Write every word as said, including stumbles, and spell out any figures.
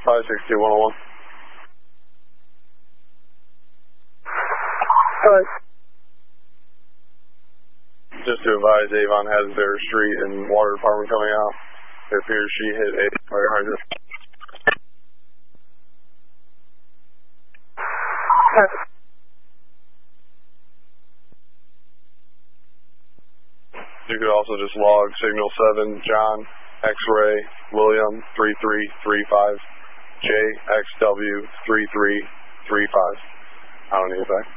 five six two one oh one. Alright. Just to advise, Avon has their street and water department coming out. It appears she hit a fire hydrant. You could also just log signal seven, John, X-ray, William, three three three five, J X W, three three three five. I don't need it back.